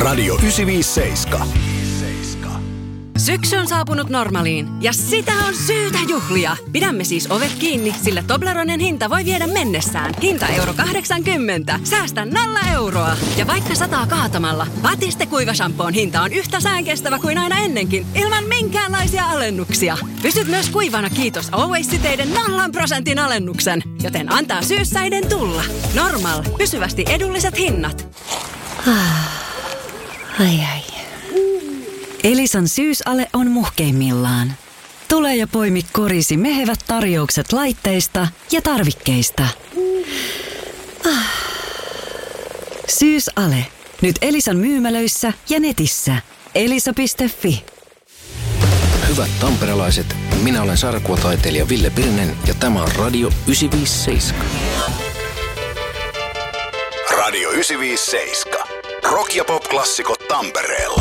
Radio 957. Syksy on saapunut Normaliin ja sitä on syytä juhlia. Pidämme siis ovet kiinni, sillä Tobleronen hinta voi viedä mennessään. Hinta €80. Säästä 0 euroa. Ja vaikka sataa kaatamalla, Batiste kuivashampoon hinta on yhtä säänkestävä kuin aina ennenkin, ilman minkäänlaisia alennuksia. Pysyt myös kuivana kiitos Always-siteiden 0% alennuksen, joten antaa syyssäiden tulla. Normal. Pysyvästi edulliset hinnat. Ai. Elisan syysale on muhkeimmillaan. Tule ja poimi korisi mehevät tarjoukset laitteista ja tarvikkeista. Syysale. Nyt Elisan myymälöissä ja netissä. elisa.fi. Hyvät tamperelaiset, minä olen sarjakuvataiteilija Ville Pirnen ja tämä on Radio 957. Radio 957. Rock- ja pop-klassikot Tampereella.